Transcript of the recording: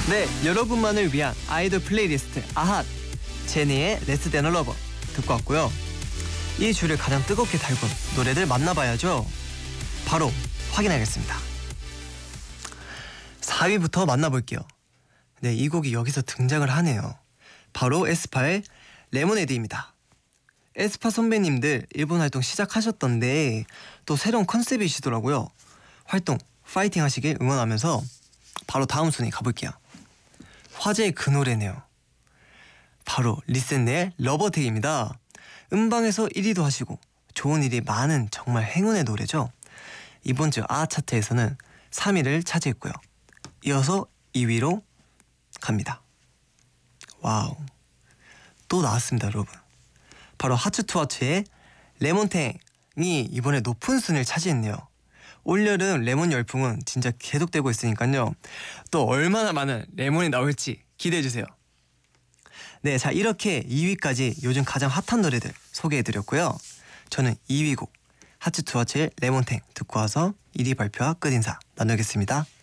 네, 여러분만을 위한 아이돌 플레이리스트 아핫 제니의 레스 데너 러버 듣고 왔고요. 이 줄을 가장 뜨겁게 달군 노래들 만나봐야죠. 바로 확인하겠습니다. 4위부터 만나볼게요. 네, 이 곡이 여기서 등장을 하네요. 바로 에스파의 레모네이드입니다. 에스파 선배님들 일본 활동 시작하셨던데 또 새로운 컨셉이시더라고요. 활동 파이팅 하시길 응원하면서 바로 다음 순위 가볼게요. 화제의 그 노래네요. 바로 리센네의 러버데이입니다. 음방에서 1위도 하시고 좋은 일이 많은 정말 행운의 노래죠. 이번 주 아핫 차트에서는 3위를 차지했고요. 이어서 2위로 갑니다. 와우, 또 나왔습니다 여러분. 바로 하츠투하츠의 레몬탱이 이번에 높은 순위를 차지했네요. 올여름 레몬 열풍은 진짜 계속되고 있으니까요. 또 얼마나 많은 레몬이 나올지 기대해주세요. 네, 자 이렇게 2위까지 요즘 가장 핫한 노래들 소개해드렸고요. 저는 2위 곡 하츠투하츠의 레몬탱 듣고 와서 1위 발표와 끝인사 나누겠습니다.